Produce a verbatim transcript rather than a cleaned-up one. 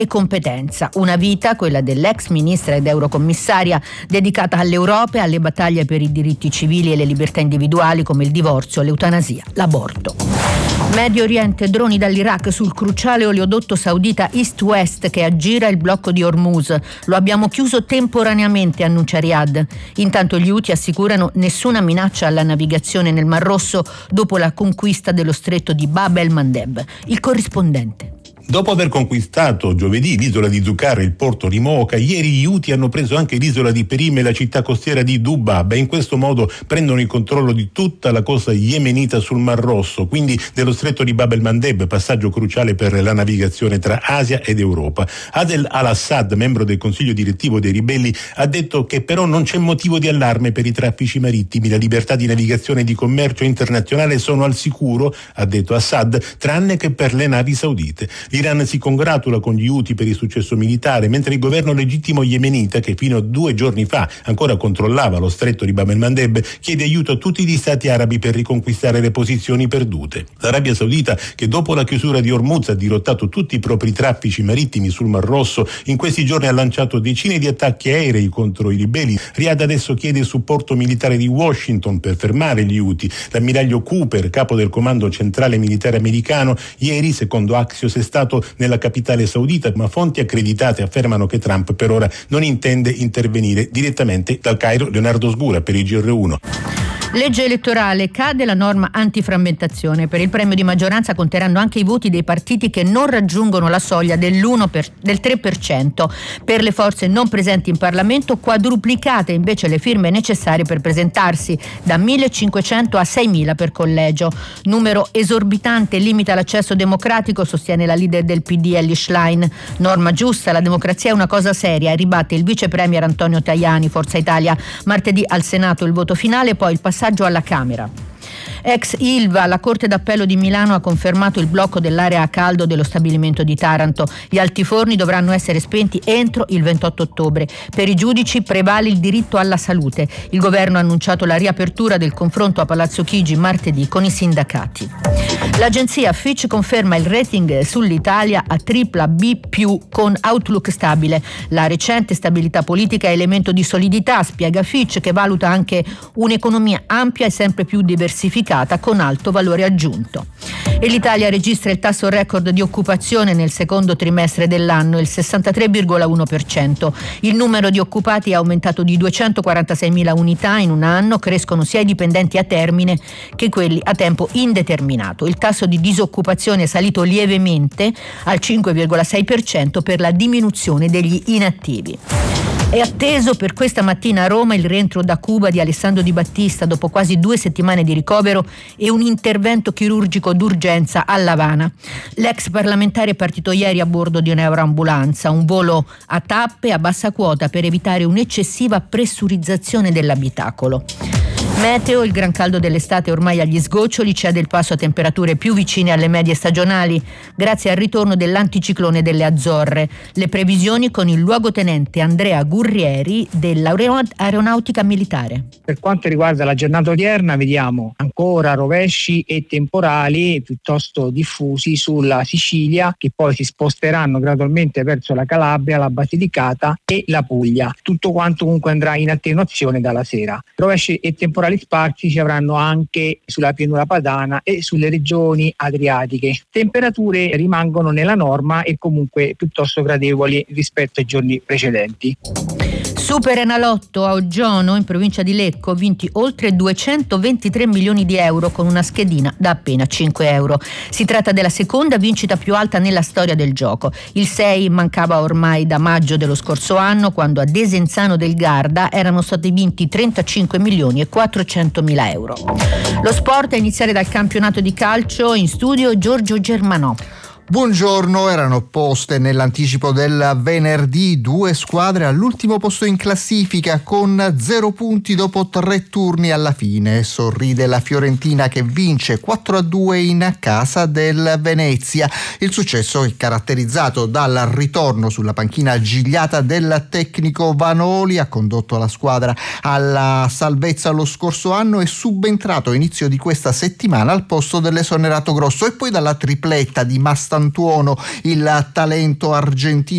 e competenza. Una vita, quella dell'ex ministra ed eurocommissaria, dedicata all'Europa e alle battaglie per i diritti civili e le libertà individuali come il divorzio, l'eutanasia, l'aborto. Medio Oriente, droni dall'Iraq sul cruciale oleodotto saudita East-West che aggira il blocco di Hormuz. Lo abbiamo chiuso temporaneamente, annuncia Riyadh. Intanto gli Houthi assicurano nessuna minaccia alla navigazione nel Mar Rosso dopo la conquista dello stretto di Bab el-Mandeb. Il corrispondente. Dopo aver conquistato giovedì l'isola di Zucar e il porto di Mocha, ieri gli Houthi hanno preso anche l'isola di Perim e la città costiera di Dubab e in questo modo prendono il controllo di tutta la costa yemenita sul Mar Rosso, quindi dello stretto di Bab el-Mandeb, passaggio cruciale per la navigazione tra Asia ed Europa. Adel al-Assad, membro del consiglio direttivo dei ribelli, ha detto che però non c'è motivo di allarme per i traffici marittimi, la libertà di navigazione e di commercio internazionale sono al sicuro, ha detto Assad, tranne che per le navi saudite. L'Iran si congratula con gli Houthi per il successo militare, mentre il governo legittimo yemenita, che fino a due giorni fa ancora controllava lo stretto di Bab el-Mandeb, chiede aiuto a tutti gli stati arabi per riconquistare le posizioni perdute. L'Arabia Saudita, che dopo la chiusura di Hormuz ha dirottato tutti i propri traffici marittimi sul Mar Rosso, in questi giorni ha lanciato decine di attacchi aerei contro i ribelli. Riyadh adesso chiede il supporto militare di Washington per fermare gli Houthi. L'ammiraglio Cooper, capo del comando centrale militare americano, ieri, secondo Axios, è stato nella capitale saudita, ma fonti accreditate affermano che Trump per ora non intende intervenire. Direttamente dal Cairo, Leonardo Sgura per il G R uno. Legge elettorale, cade la norma antiframmentazione. Per il premio di maggioranza conteranno anche i voti dei partiti che non raggiungono la soglia dell'uno per, del tre per cento. Per le forze non presenti in Parlamento, quadruplicate invece le firme necessarie per presentarsi, da millecinquecento a seimila per collegio. Numero esorbitante, limita l'accesso democratico, sostiene la leader del P D Elly Schlein. Norma giusta, la democrazia è una cosa seria, ribatte il vice premier Antonio Tajani, Forza Italia. Martedì al Senato il voto finale, poi il passaggio alla Camera. Ex Ilva, la Corte d'Appello di Milano ha confermato il blocco dell'area a caldo dello stabilimento di Taranto. Gli altiforni dovranno essere spenti entro il ventotto ottobre. Per i giudici prevale il diritto alla salute. Il governo ha annunciato la riapertura del confronto a Palazzo Chigi martedì con i sindacati. L'agenzia Fitch conferma il rating sull'Italia a tripla B più con outlook stabile. La recente stabilità politica è elemento di solidità, spiega Fitch, che valuta anche un'economia ampia e sempre più diversificata con alto valore aggiunto. E l'Italia registra il tasso record di occupazione nel secondo trimestre dell'anno, il sessantatré virgola uno per cento. Il numero di occupati è aumentato di duecentoquarantaseimila unità in un anno, crescono sia i dipendenti a termine che quelli a tempo indeterminato. Il tasso di disoccupazione è salito lievemente al cinque virgola sei per cento per la diminuzione degli inattivi. È atteso per questa mattina a Roma il rientro da Cuba di Alessandro Di Battista dopo quasi due settimane di ricovero e un intervento chirurgico d'urgenza a L'Avana. L'ex parlamentare è partito ieri a bordo di un'aeroambulanza, un volo a tappe a bassa quota per evitare un'eccessiva pressurizzazione dell'abitacolo. Meteo, il gran caldo dell'estate ormai agli sgoccioli cede il passo a temperature più vicine alle medie stagionali grazie al ritorno dell'anticiclone delle Azzorre. Le previsioni con il luogotenente Andrea Gurrieri dell'Aeronautica Militare. Per quanto riguarda la giornata odierna vediamo ancora rovesci e temporali piuttosto diffusi sulla Sicilia, che poi si sposteranno gradualmente verso la Calabria, la Basilicata e la Puglia. Tutto quanto comunque andrà in attenuazione dalla sera. Rovesci e temporali sparsi ci avranno anche sulla pianura padana e sulle regioni adriatiche. Temperature rimangono nella norma e comunque piuttosto gradevoli rispetto ai giorni precedenti. Super Enalotto a Oggiono, in provincia di Lecco, vinti oltre duecentoventitré milioni di euro con una schedina da appena cinque euro. Si tratta della seconda vincita più alta nella storia del gioco. Il sei mancava ormai da maggio dello scorso anno, quando a Desenzano del Garda erano stati vinti trentacinque milioni e quattrocentomila euro. Lo sport, a iniziare dal campionato di calcio, in studio Giorgio Germanò. Buongiorno, erano poste nell'anticipo del venerdì due squadre all'ultimo posto in classifica con zero punti dopo tre turni alla fine. Sorride la Fiorentina che vince quattro a due in casa del Venezia. Il successo è caratterizzato dal ritorno sulla panchina gigliata del tecnico Vanoli, ha condotto la squadra alla salvezza lo scorso anno e subentrato a inizio di questa settimana al posto dell'esonerato Grosso, e poi dalla tripletta di Mastantuono, il talento argentino